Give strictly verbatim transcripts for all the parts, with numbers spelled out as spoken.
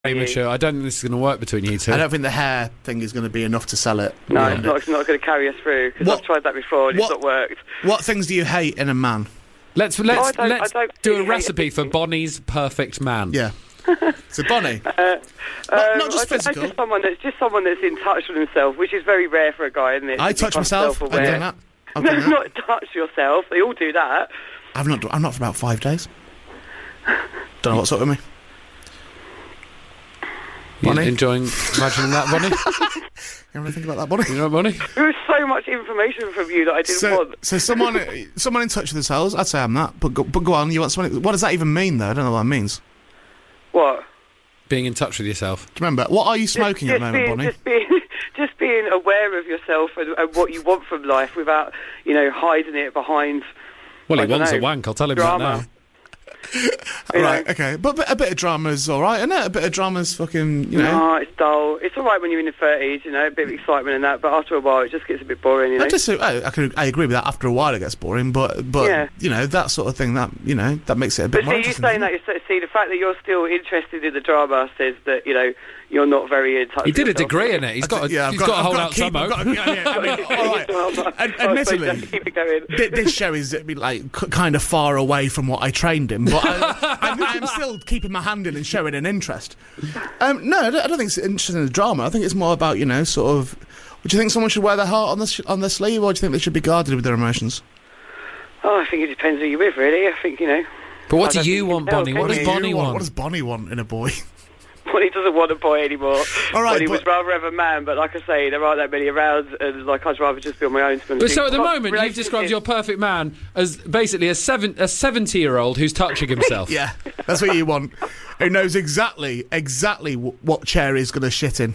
Mature. I don't think this is going to work between you two. I don't think the hair thing is going to be enough to sell it. No, it's not, it's not going to carry us through, because I've tried that before and what, it's not worked. What things do you hate in a man? Let's let's oh, let's do a racipy for Bonnie's perfect man. Yeah. So Bonnie, uh, not, um, not just I, physical. I just someone that's just someone that's in touch with himself, which is very rare for a guy, isn't it? I touch myself. I've done that. I've no, done that. not touch yourself. They all do that. I've not. I'm not for about five days. Don't know what's up with me. Bonnie? You enjoying imagining that, Bonnie? You ever think about that, Bonnie? You know, Bonnie? There was so much information from you that I didn't so, want. So someone, someone in touch with themselves. I'd say I'm that. But go, but go on. You want someone? What does that even mean, though? I don't know what that means. What? Being in touch with yourself. Do you remember? What are you smoking just, at the moment, being, Bonnie? Just being, just being aware of yourself and, and what you want from life without, you know, hiding it behind. Well, he I wants know, a wank. I'll tell him drama. that now. Right, okay, but a bit of drama's all right, isn't it? A bit of drama's fucking, you know. No, it's dull. It's all right when you're in the thirties, you know, a bit of excitement and that. But after a while, it just gets a bit boring, you know. I just, I, I, can, I agree with that. After a while, it gets boring, but, but yeah. you know, that sort of thing. That you know, that makes it a bit but more see, interesting. you saying that, you see, the fact that you're still interested in the drama says that you know you're not very in touch. He did with a yourself. degree in it. He's got, a, yeah, I've he's got, got, I've to hold got out to keep, some I've got to, yeah, yeah, I mean, all right. well, Ad- well, admittedly, keep it going. th- this show is uh, like c- kind of far away from what I trained in, but I, I'm, I'm still keeping my hand in and showing an interest. Um, no, I don't, I don't think it's interested in the drama. I think it's more about, you know, sort of. Do you think someone should wear their heart on the sh- on their sleeve, or do you think they should be guarded with their emotions? Oh, I think it depends who you're with, really. I think you know. But what I do you want, tell, Bonnie? What can does you? Bonnie want? What does Bonnie want in a boy? Bonnie doesn't want a boy anymore. All right, Bonnie but- was rather have a man, but like I say, there aren't that many around, and like I'd rather just be on my own. But so at the moment, you've described your perfect man as basically a seven a seventy-year-old who's touching himself. Yeah, that's what you want. Who knows exactly, exactly w- what chair he's going to shit in.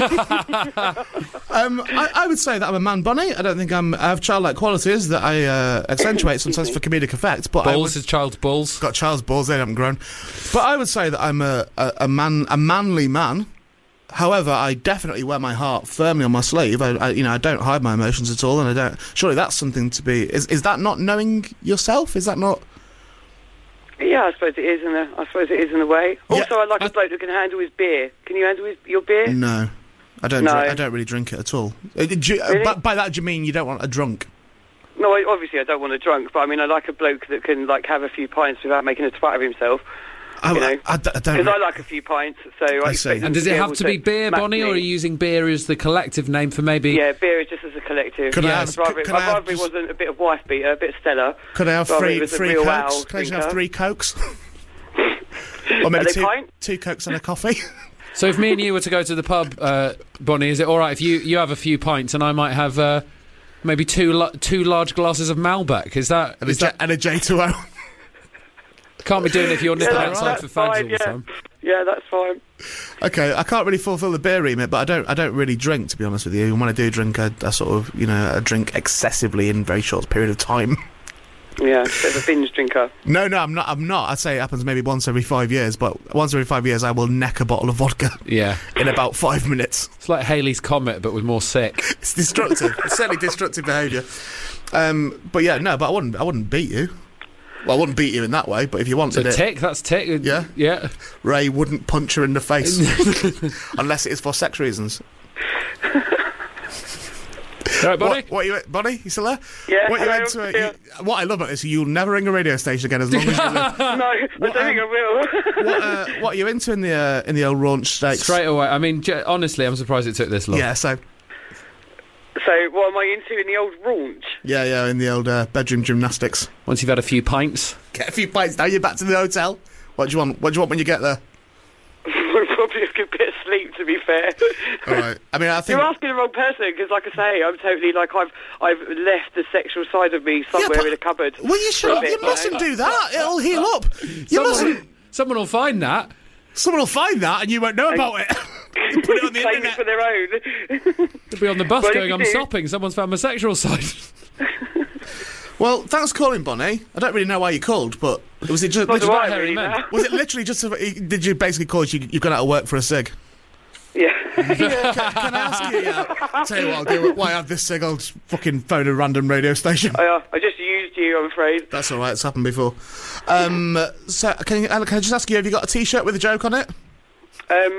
um, I, I would say that I'm a man bunny. I don't think I'm, I have childlike qualities that I uh, accentuate sometimes for comedic effect. But balls I would, is child's balls. got child's balls, they haven't grown. But I would say that I'm a, a, a man, a manly man. However, I definitely wear my heart firmly on my sleeve. I, I, you know, I don't hide my emotions at all, and I don't. Surely that's something to be. Is is that not knowing yourself? Is that not? Yeah, I suppose it is in a. I suppose it is in a way. Yeah, Also, I like I- a bloke who can handle his beer. Can you handle his, your beer? No, I don't. No. Drink, I don't really drink it at all. Uh, do you- uh, Really? by, by that, do you mean you don't want a drunk? No, I, obviously I don't want a drunk, but I mean I like a bloke that can like have a few pints without making a twat of himself. I, You know, I, I, d- I don't. Because I like a few pints, so I, I expect see. them And does to it be have able to be beer, smack Bonnie, me. or are you using beer as the collective name for maybe? Yeah, beer is just as a collective. Could I yeah, have- I'd rather, could I'd I have rather it just- wasn't a bit of wife beater, a bit of Stella. Could I have rather three it was a three real cokes? owl Could I just have drinker. three cokes? Or maybe Are they two, pint? two cokes and a coffee. So if me and you were to go to the pub, uh, Bonnie, is it all right if you, you have a few pints and I might have uh, maybe two la- two large glasses of Malbec? Is that and, a is J- that and a J two O. can't be doing it if you're nipping Yeah, outside that's for fags fine, all the yeah. time? Yeah, that's fine. Okay, I can't really fulfil the beer remit, but I don't. I don't really drink, to be honest with you. And when I do drink, I, I sort of, you know, I drink excessively in a very short period of time. Yeah, bit of a binge drinker. No, no, I'm not. I'm not. I'd say it happens maybe once every five years, but once every five years, I will neck a bottle of vodka Yeah, in about five minutes. it's like Halley's Comet, but with more sick. It's destructive. It's certainly destructive behaviour. Um, but yeah, no, but I wouldn't. I wouldn't beat you. Well, I wouldn't beat you in that way. But if you So wanted it, tick, that's tick. Yeah? yeah. Ray wouldn't punch her in the face unless it is for sex reasons. All right, Bonnie. What, what you, Bonnie? You still there? Yeah, What you hello, into it? yeah. You, what I love about this, you'll never ring a radio station again as long as you live. No, I don't think I will. What, uh, what are you into in the uh, in the old raunch stakes? Straight away. I mean, j- honestly, I'm surprised it took this long. Yeah, so So, what am I into in the old raunch? yeah, yeah, in the old uh, bedroom gymnastics. Once you've had a few pints. Get a few pints. Now you're back to the hotel. What do you want? What do you want when you get there? Probably a good bit of sleep, to be fair. All right. I mean, I think. You're asking the wrong person, because like I say, I'm totally, like, I've I've left the sexual side of me somewhere but- in a cupboard. Well, you for a should. bit, You mustn't know. do that. It'll heal up. You Someone, mustn't. someone will find that. Someone will find that, and you won't know about it. You put it on the Claim it internet. for their own. They'll be on the bus Well, if going, you I'm do- stopping. Someone's found my sexual side. Well, thanks for calling, Bonnie. I don't really know why you called, but was it just? Not do about I, hairy really, men. now. Was it literally just? A, did you basically call you? You've gone out of work for a cig? Yeah. Can, can I ask you? Yeah. Tell you what, I'll do. Why have this cig? I'll just fucking phone a random radio station. I, uh, I just used you, I'm afraid. That's all right. It's happened before. Um, so can, you, can I just ask you? Have you got a T-shirt with a joke on it? Um,